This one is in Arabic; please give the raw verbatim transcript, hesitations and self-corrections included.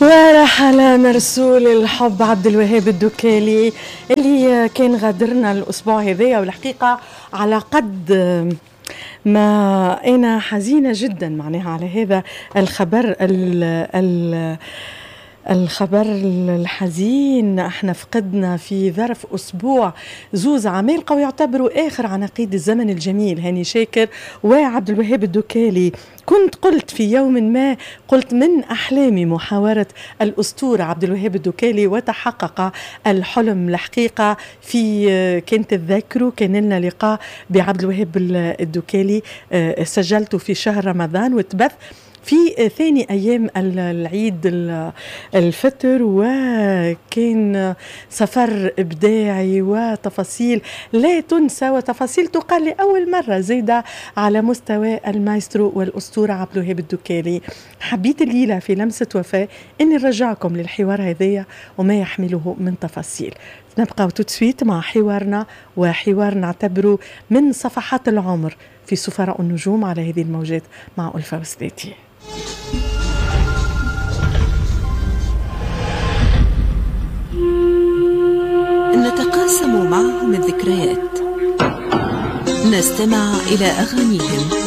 ورحل مرسول الحب عبد الوهاب الدكالي اللي كان غادرنا الأسبوع هذايا، والحقيقة على قد ما أنا حزينة جدا معناها على هذا الخبر ال ال الخبر الحزين. احنا فقدنا في ظرف أسبوع زوز عمالقة ويعتبروا آخر عناقيد الزمن الجميل، هاني شاكر وعبد الوهاب الدكالي. كنت قلت في يوم ما، قلت من أحلامي محاورة الأسطورة عبد الوهاب الدكالي، وتحقق الحلم الحقيقة. في كانت تذكروا كان لنا لقاء بعبد الوهاب الدكالي سجلته في شهر رمضان وتبث في ثاني أيام العيد الفطر، وكان سفر إبداعي وتفاصيل لا تنسى، وتفاصيل تقال لأول مرة زيادة على مستوى المايسترو والأسطورة عبد الوهاب الدكالي. حبيت الليلة في لمسة وفاء أني نرجعكم للحوار هذايا وما يحمله من تفاصيل. نبقى توتسويت مع حوارنا، وحوار نعتبره من صفحات العمر في سفراء النجوم على هذه الموجات مع ألفة وسداتي. نتقاسم معهم الذكريات، نستمع إلى أغانيهم